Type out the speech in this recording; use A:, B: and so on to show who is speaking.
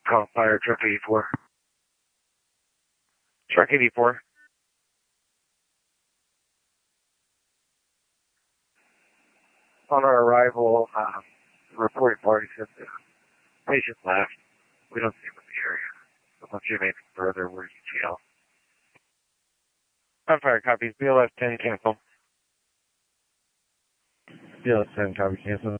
A: Call fire truck 84.
B: Truck 84.
A: On our arrival, reporting party said the patient left. We don't see him in the area. Unless you have anything further, we're UTL.
B: On fire, copies. BLS 10 cancel.
C: BLS 10, copy cancel.